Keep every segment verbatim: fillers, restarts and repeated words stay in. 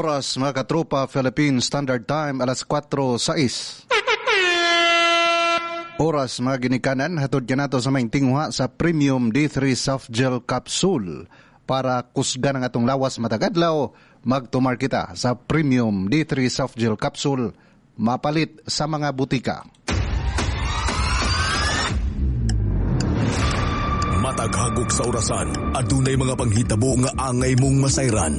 Oras mga katropa, Philippine Standard Time, alas kwatro sais. Oras mga ginikanan, hatod ka nato sa maing tinguha sa Premium D three Soft Gel Capsule para kusgan ang atong lawas matagadlaw. Magtumar kita sa Premium D three Soft Gel Capsule, mapalit sa mga butika. Mataghagok sa orasan, adunay mga panghitabo nga angay mong masayran.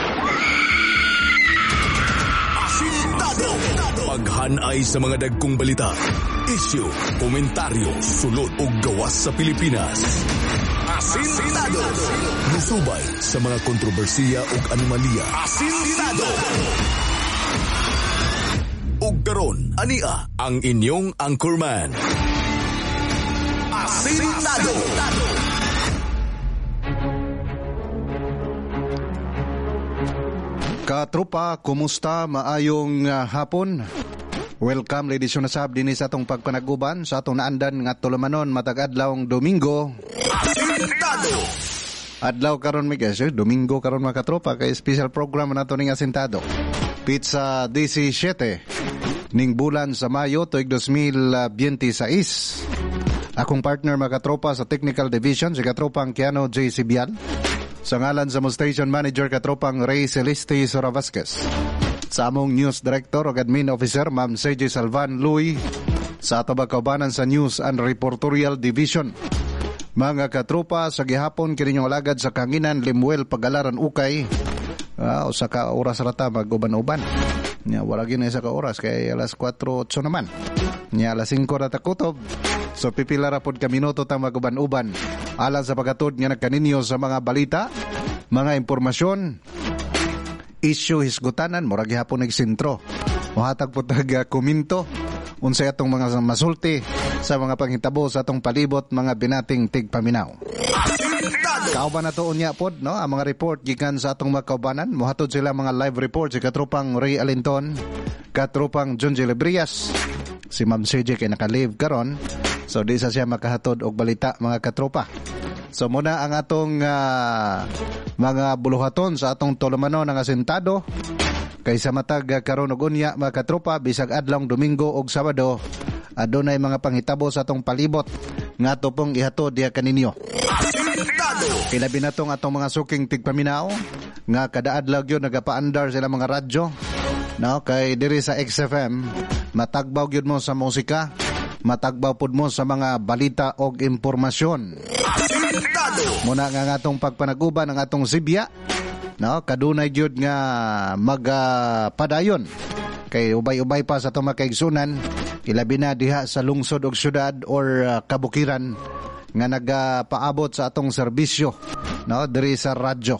Paghanay sa mga dagkong balita, isyu, komentaryo, sulot o gawas sa Pilipinas. Asintado. Musubay sa mga kontrobersiya o anomalya. Asintado. Ug karon ania ang inyong anchorman. Asintado. Katropa, kumusta? Maayong uh, hapon. Welcome ladies and sab din sa atong pagpanaguban sa atong naandan nga tulumanon matag adlawng Domingo. Asintado. Adlaw karon mi guys, Domingo karon mga katropa kay special program nato ning Asintado. Pizza seventeen ning bulan sa Mayo tuig twenty twenty-six. Akong partner mga katropa sa Technical Division si katropang Keanu J. Sibian. Sa ngalan sa mo Station Manager katropang Ray Celeste Sora Vasquez. Sa among News Director o Admin Officer Ma'am C J Salvan Louie. Sa ato kaubanan sa News and Reportorial Division. Mga katropa, sa gihapon kininyong alagad sa Kanginan Limuel Pagalaran Ukay. Uh, o sa ka oras rata mag-uban-uban. Nya wala gyud na sa ka oras kay alas kwatro otso naman. Nya alas singko rata kutob. So pipila ra pod ka minuto tang mag-uban-uban. Alang sa pagkatod nga nagkaninyo sa mga balita, mga impormasyon, issue hisgutanan, murag gihapon nagsentro. Mohatag po taga komento unsay atong mga masulti sa mga panghitabo sa atong palibot, mga binating tigpaminaw. Kauban na to unya pod, no? Ang mga report gikan sa atong mga kaubanan, mohatod sila mga live report si katropang Ray Alinton, katropang John J. Lebrias, si Ma'am C J kay naka-live karon. So di sa siya makahatod og balita mga katropa. So muna ang atong uh, mga buluhaton sa atong tulumanon ng Asintado. Kaysa matag karon og unya mga katropa bisag adlawng Domingo og Sabado, adunay mga panghitabo sa atong palibot nga ato pong ihatod diha kaninyo. Ilabi na tong atong mga suking tigpaminaw nga kada adlaw gyud nagapaandar sila mga radyo. No, kay diri sa X F M matagbaw gyud mo sa musika, matagbaw pod mo sa mga balita og impormasyon. Muna nga atong pagpanaguban ang atong Sibya, no, kadunay gyud nga magpadayon uh, kay ubay-ubay pa sa atong makaigsunan, ilabi na diha sa lungsod og syudad or uh, kabukiran nga nagapaabot sa atong serbisyo, no, diri sa radyo.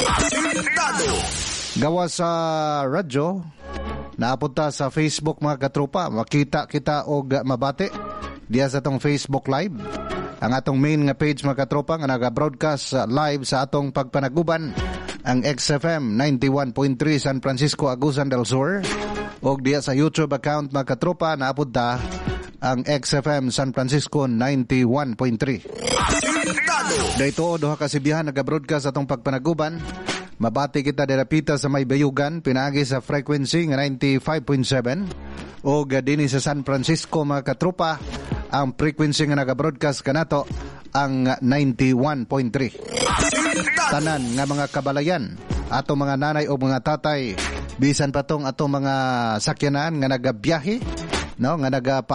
Gawa sa radyo, naapunta sa Facebook mga katropa, makita kita og mabati diya sa atong Facebook Live. Ang atong main nga page mga katropa nga naga-broadcast live sa atong pagpanaguban, ang X F M ninety-one point three San Francisco Agusan del Sur. Og diya sa YouTube account mga katropa, naapunta ang X F M San Francisco ninety-one point three. Dito duha ka sibihan naga-broadcast atong pagpanaguban. Mabati kita dirapita sa may bayugan, pinaagi sa frequency nga ninety-five point seven. O gadini sa San Francisco mga katropa, ang frequency nga naga-broadcast kanato ang ninety-one point three. Tanan nga mga kabalayan, ato mga nanay o mga tatay, bisan pa tong ato mga sakyanan nga nagabiyahe, no, nga naga